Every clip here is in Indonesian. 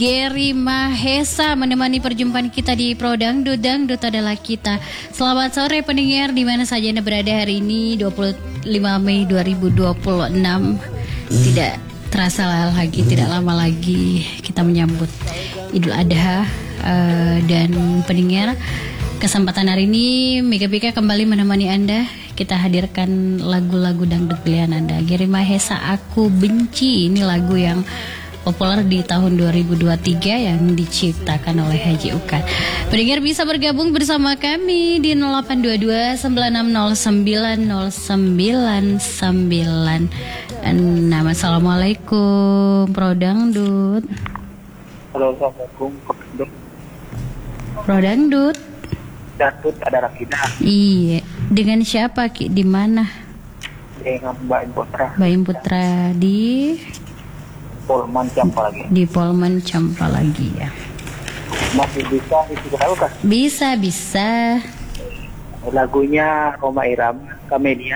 Geri Mahesa menemani perjumpaan kita di Pro Dangdut. Dangdut adalah kita. Selamat sore pendengar di mana saja Anda berada hari ini 25 Mei 2026. Tidak terasa lagi, tidak lama lagi kita menyambut Idul Adha. Dan pendengar, kesempatan hari ini Mega Pika kembali menemani Anda. Kita hadirkan lagu-lagu dangdut pilihan Anda. Geri Mahesa, Aku Benci. Ini lagu yang populer di tahun 2023 yang diciptakan oleh Haji Ukan. Pendengar bisa bergabung bersama kami di 0822 9609 0996. Assalamualaikum Pro Dangdut. Halo, assalamualaikum Pro Dangdut. Dangdut adalah kita. Iya, dengan siapa Ki? Di mana? Dengan Mbak Putra. Mbak Putra di Polman Campalagi. Di Polman Campalagi ya. Masih bisa tahu kan? Bisa. Lagunya Roma Irama, Kamelia.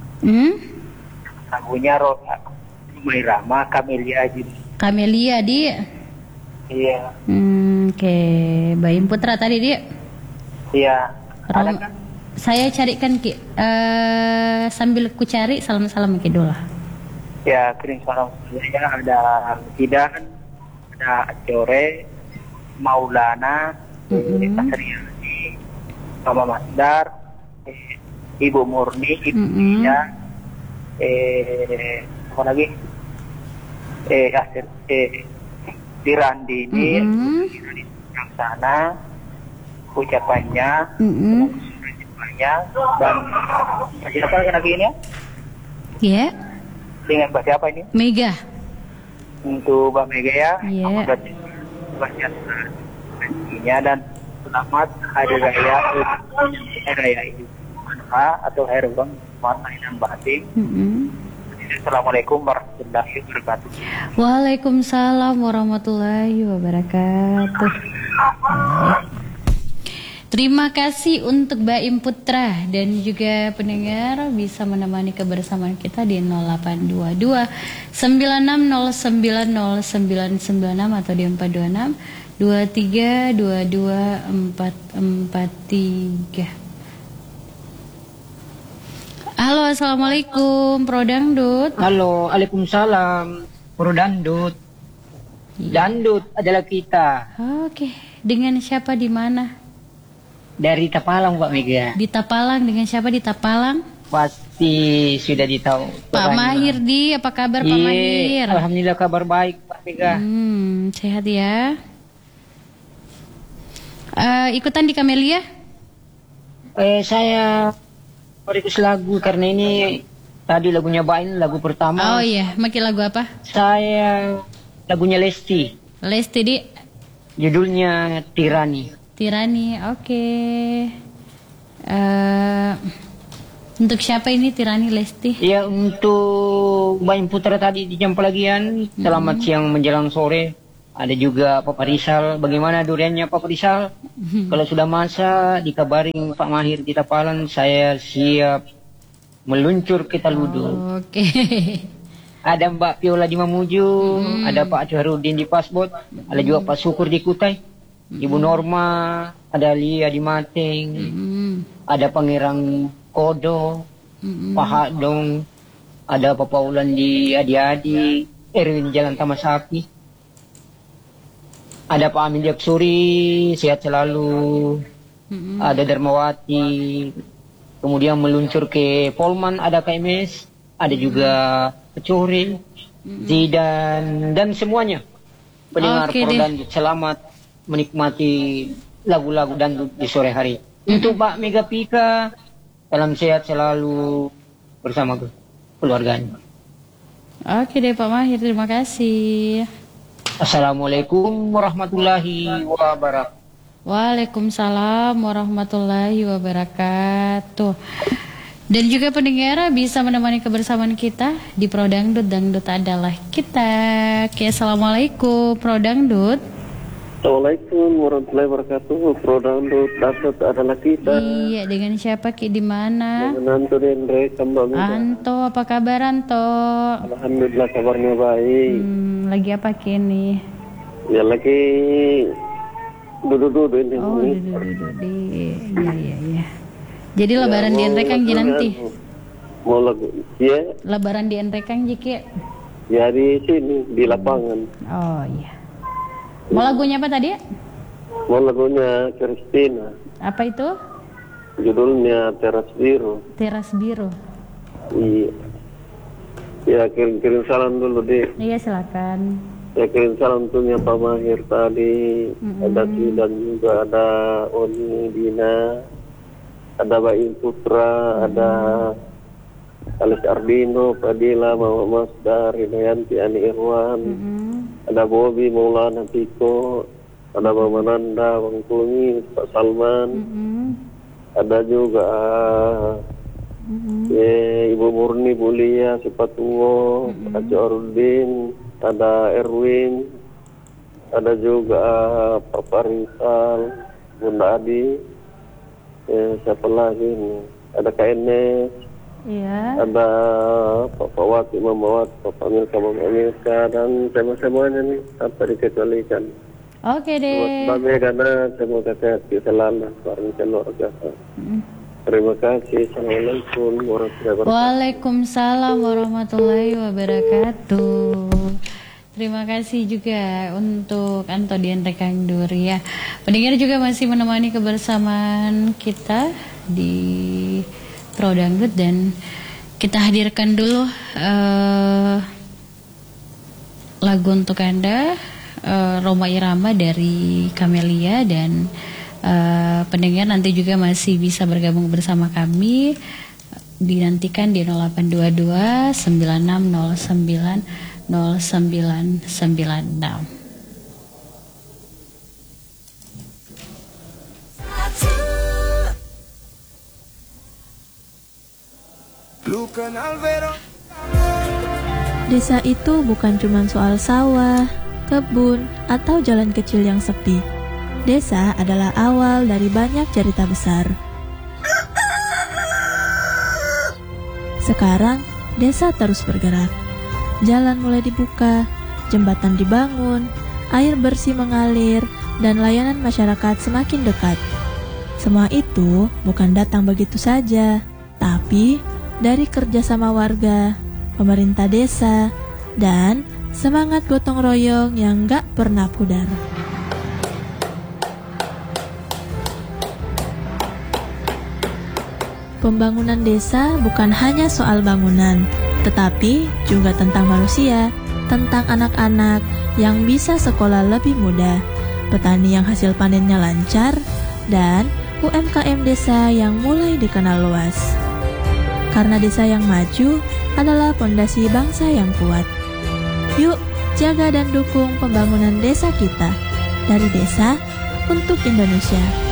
Lagunya Roma Irama, Kamelia aja. Kamelia di. Iya. Oke, Mbak Putra tadi dia. Iya. Ada kan? Saya carikan Ki. Sambil ku cari salam-salam Ki dulu. Ya, kirim salam saya ada Tidan, ada Core, Maulana, Asriani, Mama Masdar, Ibu Murni, Ibu Tia, apa lagi? Dirandini, yang sana, ucapannya, dan siapa lagi ini ya? Iya. Dengan Mbak siapa ini? Mega. Untuk Mbak Mega ya. Iya. Yeah. Dan selamat Hari Raya Idul Adha atau Hari Ulang Tahun dan Batin. Assalamualaikum warahmatullahi wabarakatuh. Waalaikumsalam warahmatullahi wabarakatuh. Terima kasih untuk Mbak Putra dan juga pendengar bisa menemani kebersamaan kita di 0822 96090996 atau di 426 23224443. Halo, assalamualaikum Pro Dangdut. Halo, waalaikumsalam Pro Dangdut. Dangdut adalah kita. Oke, dengan siapa di mana? Dari Tapalang, Mbak Mega. Di Tapalang, dengan siapa di Tapalang? Pasti sudah ditahu. Pak Mahir di, apa kabar Pak Mahir? Alhamdulillah kabar baik, Mbak Mega. Sehat ya. Ikutan di Kamelia? Saya request lagu karena ini tadi lagunya Bain, lagu pertama. Oh iya, makin lagu apa? Saya lagunya Lesti. Lesti di? Judulnya Tirani. Tirani, oke. Untuk siapa ini Tirani Lesti? Ya, untuk Mbak Putra tadi di Campalagian. Selamat siang menjelang sore. Ada juga Papa Rizal. Bagaimana duriannya Papa Rizal? Kalau sudah masa dikabarin Pak Mahir di Tapalan, saya siap meluncur ke Taludu. Oke. Ada Mbak Piola di Mamuju, ada Pak Joharudin di Pasbot, ada juga Pak Syukur di Kutai. Ibu Norma, ada Lia di Mateng, ada Pangerang Kodo, Pak Hadong, ada Pak Paulan di Adi-Adi, Erwin Jalan Tamasapi, ada Pak Amin Diaksuri, sehat selalu, ada Darmawati, kemudian meluncur ke Polman, ada KMS, ada juga Pecuri, Zidan, dan semuanya. Pendengar Pro Dangdut, selamat menikmati lagu-lagu dangdut di sore hari. Untuk Pak Mega Pika, salam sehat selalu bersama keluarganya. Oke deh Pak Mahir, terima kasih. Assalamualaikum warahmatullahi wabarakatuh. Waalaikumsalam warahmatullahi wabarakatuh. Dan juga pendengar bisa menemani kebersamaan kita di Pro Dangdut. Dangdut adalah kita. Oke, assalamualaikum Pro Dangdut. Assalamualaikum warahmatullahi wabarakatuh. Pro Dangdut adalah kita. Iya, dengan siapa Ki, di mana? Dengan Anto Dendre, Kembang. Anto, apa kabar Anto? Alhamdulillah kabarnya baik. Lagi apa Ki ini? Ya lagi duduk-duduk ini. Oh, duduk-duduk di. Iya. Jadi lebaran di Enrekang ji nanti. Mau lagu, ya? Lebaran di Enrekang ji Ki? Ya di sini di lapangan. Oh iya. Mau lagunya apa tadi? Mau lagunya Kristina. Apa itu? Judulnya Teras Biru. Teras Biru. Iya. Ya kirim salam dulu deh. Iya silakan. Ya kirim salam untuknya Pak Mahir tadi. Ada dan juga ada Oni Dina, ada Baim Putra, ada Alis Ardino, Padilla, Mama Masdar, Hidayati, Ani Irwan, ada Bobi, Maulana Tiko, ada Mama Nanda, Bang Kulungi, Pak Salman, ada juga Ibu Murni, Bu Lia, Sipatuwo, Aco Arudin, ada Erwin, ada juga Papa Rizal, Bunda Adi, siapa lagi nih? Ada KNS, ada Papa Wati, Mama Wati, Papa Milka, Mama Milka, dan semuanya nih tanpa dikecualikan. Oke deh. Mbak Megana, semoga sehat selalu, bareng keluarga. Terima kasih. Assalamualaikum warahmatullahi wabarakatuh. Waalaikumsalam warahmatullahi wabarakatuh. Terima kasih juga untuk Anto di Enrekang Duri ya. Pendengar juga masih menemani kebersamaan kita di Pro Dangdut dan kita hadirkan dulu lagu untuk Anda, Roma Irama dari Kamelia, dan pendengar nanti juga masih bisa bergabung bersama kami, dinantikan di 0822 9609 0996. Desa itu bukan cuma soal sawah, kebun, atau jalan kecil yang sepi. Desa adalah awal dari banyak cerita besar. Sekarang, desa terus bergerak. Jalan mulai dibuka, jembatan dibangun, air bersih mengalir, dan layanan masyarakat semakin dekat. Semua itu bukan datang begitu saja, tapi dari kerjasama warga, pemerintah desa, dan semangat gotong royong yang gak pernah pudar. Pembangunan desa bukan hanya soal bangunan, tetapi juga tentang manusia, tentang anak-anak yang bisa sekolah lebih mudah, petani yang hasil panennya lancar, dan UMKM desa yang mulai dikenal luas. Karena desa yang maju adalah fondasi bangsa yang kuat. Yuk, jaga dan dukung pembangunan desa kita. Dari desa untuk Indonesia.